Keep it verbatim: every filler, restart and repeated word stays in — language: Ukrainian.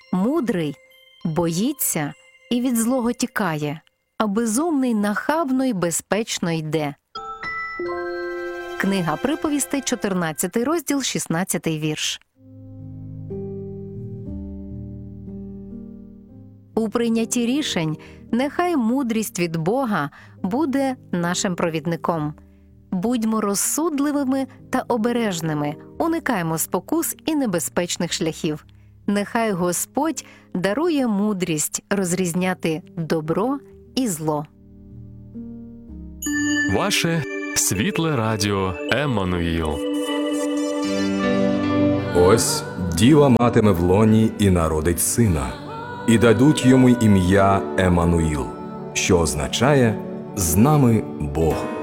Мудрий боїться і від злого тікає, а безумний нахабно й безпечно йде. Книга приповістей, чотирнадцятий розділ, шістнадцятий вірш. У прийнятті рішень нехай мудрість від Бога буде нашим провідником. Будьмо розсудливими та обережними, уникаймо спокус і небезпечних шляхів. Нехай Господь дарує мудрість розрізняти добро і зло. Ваше світле радіо Еммануїл. Ось діва матиме в лоні і народить сина, і дадуть йому ім'я Еммануїл, що означає «з нами Бог».